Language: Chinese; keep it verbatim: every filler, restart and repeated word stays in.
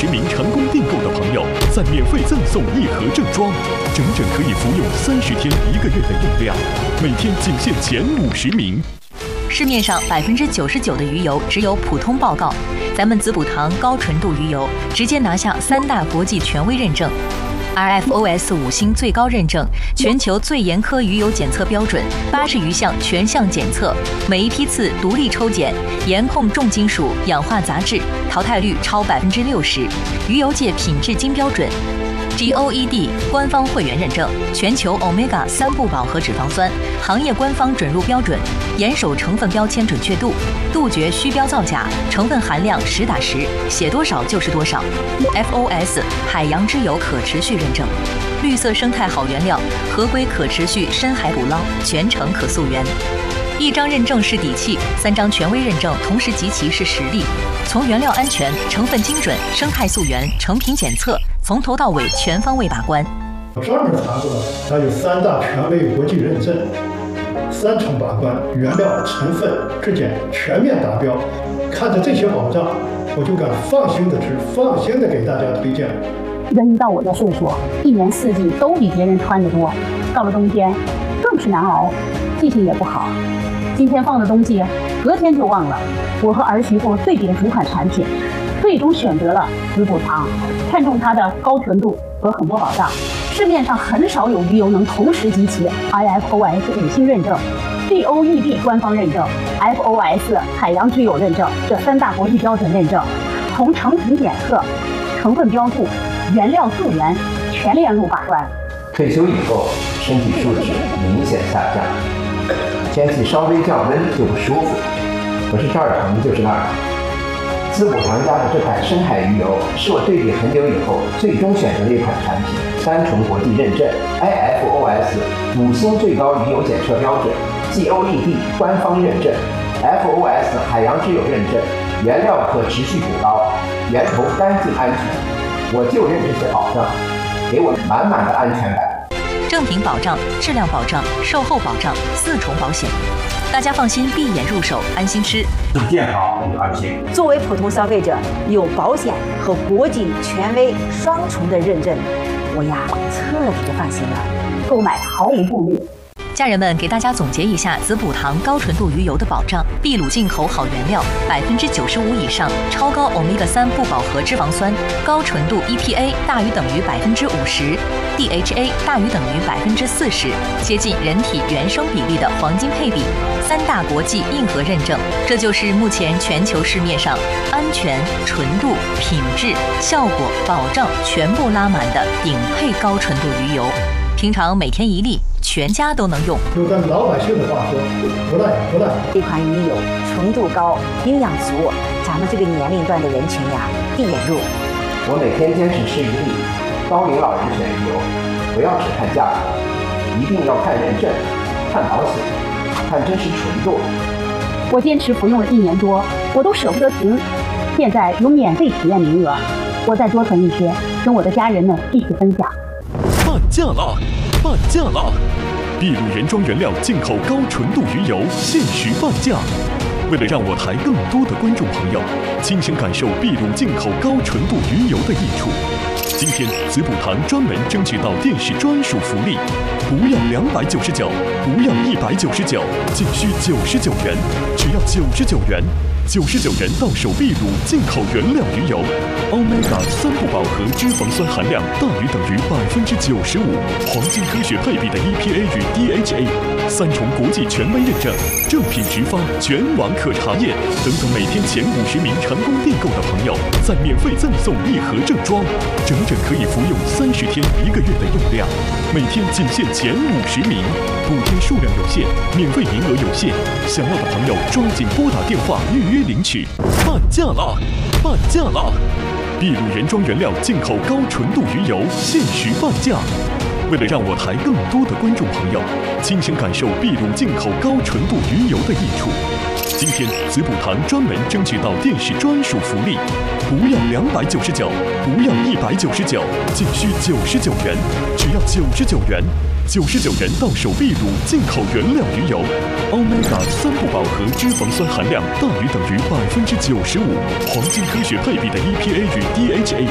十名成功订购的朋友，再免费赠送一盒正装，整整可以服用三十天一个月的用量，每天仅限前五十名。 市面上百分之九十九的鱼油只有普通报告，咱们子补堂高纯度鱼油直接拿下三大国际权威认证。R F O S 五星最高认证，全球最严苛鱼油检测标准，八十余项全项检测，每一批次独立抽检，严控重金属、氧化杂质，淘汰率超百分之六十，鱼油界品质金标准。G O E D 官方会员认证，全球 Omega 三不饱和脂肪酸，行业官方准入标准，严守成分标签准确度，杜绝虚标造假，成分含量实打实，写多少就是多少。F O S 海洋之友可持续认证，绿色生态好原料，合规可持续深海捕捞，全程可溯源。一张认证是底气，三张权威认证同时集齐是实力。从原料安全、成分精准、生态溯源、成品检测，从头到尾全方位把关。 我专门查过了，它有三大权威国际认证，三重把关，原料、成分、质检全面达标。看着这些保障，我就敢放心的吃，放心的给大家推荐。 人到我的岁数，一年四季都比别人穿得多，到了冬天更是难熬，记性也不好。今天放的东西，隔天就忘了。我和儿媳妇对比了几款产品，最终选择了子补堂，看中它的高纯度和很多保障。市面上很少有鱼油能同时集齐 I F O S 五星认证、G O E D 官方认证、F O S 海洋之友认证这三大国际标准认证，从成品检测、成分标注、原料溯源全链路把关。 退休以后，身体素质明显下降，天气稍微降温就不舒服，不是这儿疼就是那儿疼。子补堂家的这款深海鱼油是我对比很久以后最终选择的一款产品，三重国际认证 I F O S 五星最高鱼油检测标准， G O E D 官方认证， F O S 海洋之友认证，原料可持续捕捞，源头干净安全。我就认这些保障，给我满满的安全感。 正品保障、质量保障、售后保障，四重保险，大家放心，闭眼入手，安心吃， 又健康又安心。 作为普通消费者，有保险和国际权威双重的认证，我呀彻底的放心了， 购买毫无顾虑。 家人们，给大家总结一下子补堂高纯度鱼油的保障：秘鲁进口好原料，百分之九十五以上超高 欧米伽三 不饱和脂肪酸，高纯度 E P A 大于等于百分之五十 ，D H A 大于等于百分之四十，接近人体原生比例的黄金配比，三大国际硬核认证，这就是目前全球市面上安全、纯度、品质、效果、保障全部拉满的顶配高纯度鱼油。平常每天一粒，全家都能用。 用咱老百姓的话说，不赖不赖。 这款鱼油纯度高，营养足，咱们这个年龄段的人群呀，闭眼入。 我每天坚持吃一粒，高龄老人选鱼油，不要只看价格，一定要看认证、看保险、看真实纯度。 我坚持服用了一年多，我都舍不得停。现在有免费体验名额，我再多存一些，跟我的家人们一起分享。 半价了，半价了！秘鲁原装原料进口高纯度鱼油限时半价。为了让我台更多的观众朋友亲身感受秘鲁进口高纯度鱼油的益处，今天子补堂专门争取到电视专属福利，不要两百九十九，不要一百九十九，仅需九十九元，只要九十九元。九十九元到手秘鲁进口原料鱼油 ，Omega 三不饱和脂肪酸含量大于等于百分之九十五，黄金科学配比的 E P A 与 D H A， 三重国际权威认证，正品直发，全网可查验。等等，每天前五十名成功订购的朋友，再免费赠送一盒正装，整整可以服用三十天一个月的用量，每天仅限前五十名，补贴数量有限，免费名额有限，想要的朋友抓紧拨打电话预约领取。半价了，半价了！秘鲁原装原料进口高纯度鱼油限时半价。为了让我台更多的观众朋友亲身感受秘鲁进口高纯度鱼油的益处，今天子补堂专门争取到电视专属福利，不要两百九十九，不要一百九十九，仅需九十九元，只要九十九元。九十九元到手秘鲁进口原料鱼油 ，Omega 三不饱和脂肪酸含量大于等于百分之九十五，黄金科学配比的 E P A 与 D H A。